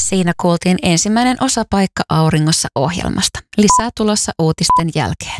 siinä kuultiin ensimmäinen osapaikka Auringossa ohjelmasta. Lisää tulossa uutisten jälkeen.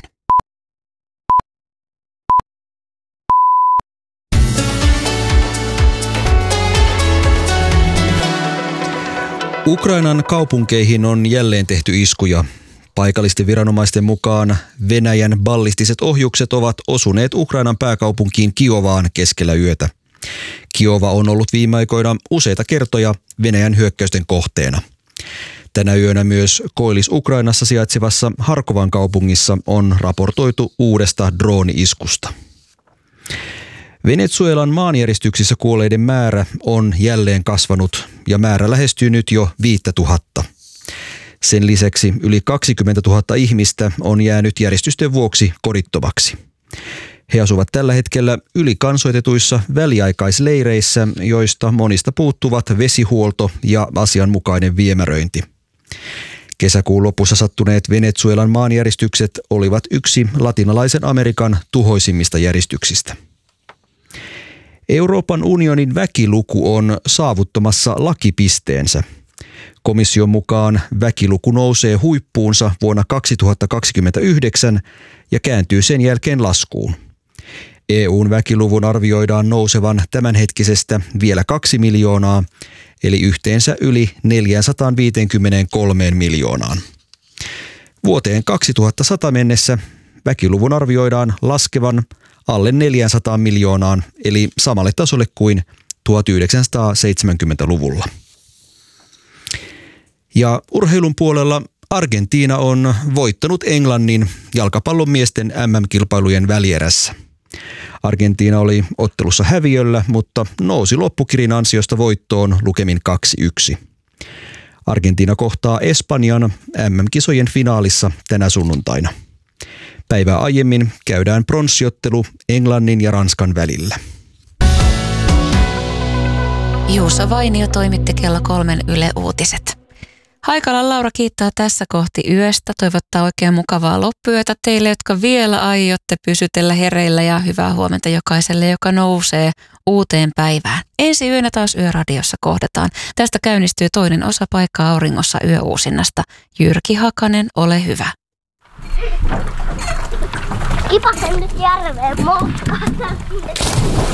Ukrainan kaupunkeihin on jälleen tehty iskuja. Paikallisten viranomaisten mukaan Venäjän ballistiset ohjukset ovat osuneet Ukrainan pääkaupunkiin Kiovaan keskellä yötä. Kiova on ollut viime aikoina useita kertoja Venäjän hyökkäysten kohteena. Tänä yönä myös Koillis-Ukrainassa sijaitsevassa Harkovan kaupungissa on raportoitu uudesta drooni-iskusta. Venezuelan maanjäristyksissä kuolleiden määrä on jälleen kasvanut ja määrä lähestyy nyt jo 5000. Sen lisäksi yli 20 000 ihmistä on jäänyt järjestysten vuoksi kodittomaksi. He asuvat tällä hetkellä ylikansoitetuissa väliaikaisleireissä, joista monista puuttuvat vesihuolto ja asianmukainen viemäröinti. Kesäkuun lopussa sattuneet Venezuelan maanjäristykset olivat yksi latinalaisen Amerikan tuhoisimmista järistyksistä. Euroopan unionin väkiluku on saavuttamassa lakipisteensä. Komission mukaan väkiluku nousee huippuunsa vuonna 2029 ja kääntyy sen jälkeen laskuun. EUn väkiluvun arvioidaan nousevan tämänhetkisestä vielä 2 miljoonaa, eli yhteensä yli 453 miljoonaan. Vuoteen 2100 mennessä väkiluvun arvioidaan laskevan alle 400 miljoonaan, eli samalle tasolle kuin 1970-luvulla. Ja urheilun puolella Argentiina on voittanut Englannin jalkapallon miesten MM-kilpailujen välierässä. Argentiina oli ottelussa häviöllä, mutta nousi loppukirin ansiosta voittoon lukemin 2-1. Argentiina kohtaa Espanjan MM-kisojen finaalissa tänä sunnuntaina. Päivää aiemmin käydään pronssiottelu Englannin ja Ranskan välillä. Juuso Vainio toimitti kello 3 Yle Uutiset. Haikalan Laura kiittää tässä kohti yöstä, toivottaa oikein mukavaa loppuyötä teille, jotka vielä aiotte pysytellä hereillä, ja hyvää huomenta jokaiselle, joka nousee uuteen päivään. Ensi yönä taas Yöradiossa kohdataan. Tästä käynnistyy toinen osapaikka Auringossa yöuusinnasta. Jyrki Hakanen, ole hyvä. Kipasen nyt järveen, moukkaan.